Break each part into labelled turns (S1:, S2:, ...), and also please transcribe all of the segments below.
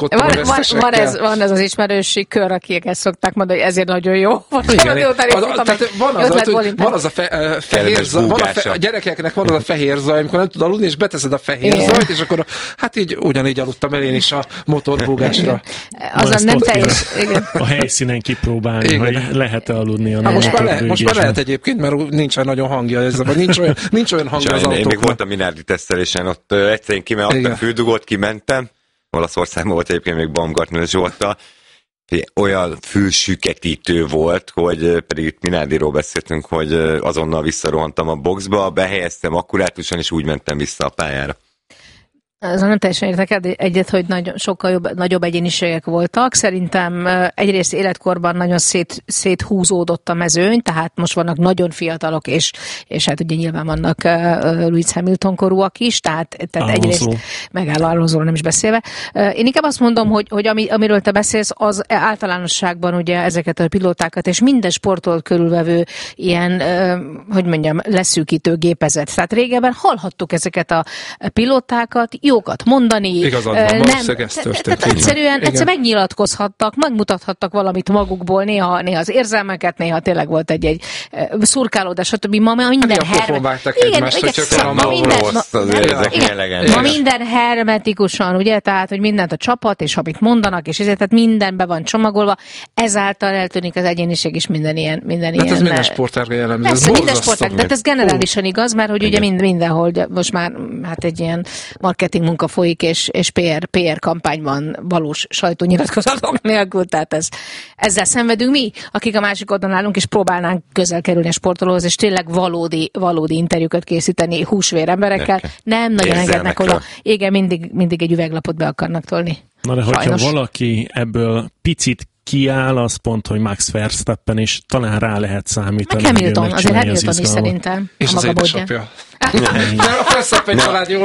S1: Van ez az ismerősi kör, akik ezt szokták mondani, hogy ezért nagyon jó.
S2: Van az a fehér zaj, a gyerekeknek van az a fehér zaj, amikor nem tud aludni, és beteszed a fehér zajt, és akkor hát így ugyanígy aludtam el én is a motorbúgásra.
S1: Az nem teljes.
S3: A helyszínen kipróbálni, hogy lehet-e aludni a motorbúgáson.
S2: Most már lehet egyébként, mert nincsen nagyon hangja, nincs olyan hangja az autóknak.
S4: Én még voltam Minardi tesztelésen, ott egyszerűen kimentem, füldugót, kimentem, Olaszországban volt egyébként még Baumgartner Zsolta, olyan fülsüketítő volt, hogy pedig itt Minardiról beszéltünk, hogy azonnal visszarohantam a boxba, behelyeztem akkurátusan, és úgy mentem vissza a pályára.
S1: Azon nem teljesen értek egyet, hogy sokkal nagyobb egyéniségek voltak. Szerintem egyrészt életkorban nagyon széthúzódott a mezőny, tehát most vannak nagyon fiatalok, és hát ugye nyilván vannak Lewis Hamilton korúak is, tehát egyrészt megáll Alonsoról nem is beszélve. Én inkább azt mondom, hogy amiről te beszélsz, az általánosságban ugye ezeket a pilótákat, és minden sportot körülvevő ilyen, hogy mondjam, leszűkítő gépezet. Tehát régebben hallhattuk ezeket a pilótákat, jókat mondani.
S2: Igazad van, valószínűleg ez történt.
S1: Egyszerűen megnyilatkozhattak, megmutathattak valamit magukból, néha az érzelmeket, néha tényleg volt egy szurkálódás, stb. Ma minden minden hermetikusan, ugye, tehát, hogy mindent a csapat, és amit mondanak, és ezért, tehát minden be van csomagolva, ezáltal eltűnik az egyéniség is minden ilyen.
S2: Hát ez minden sportágra jellemző.
S1: Persze, minden sportág, de ez generálisan igaz, mert hogy ugye mindenhol, most már hát egy ilyen marketing munka folyik, és PR kampányban valós sajtónyilatkozatok nélkül, tehát ezzel szenvedünk mi, akik a másik oldalon állunk, és próbálnánk közel kerülni a sportolóhoz, és tényleg valódi interjúkat készíteni húsvér emberekkel. Nem nagyon engednek oda. Igen, mindig egy üveglapot be akarnak tolni.
S3: Na de hogyha valaki ebből picit kiáll, az pont, hogy Max Verstappen, és talán rá lehet számítani.
S1: Meg Hamilton, azért Hamilton is szerintem.
S2: És az édesapja. A Verstappen család jól.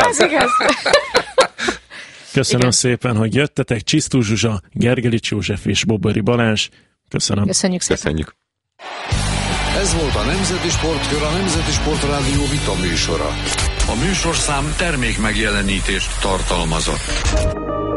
S3: Köszönöm szépen, hogy jöttetek. Csisztú Zsuzsa, Gergelics József és Bobori Balázs. Köszönöm.
S1: Köszönjük szépen.
S4: Köszönjük.
S5: Ez volt a Nemzeti Sportkör, a Nemzeti Sportrádió vita műsora. A műsorszám termék megjelenítést tartalmazott.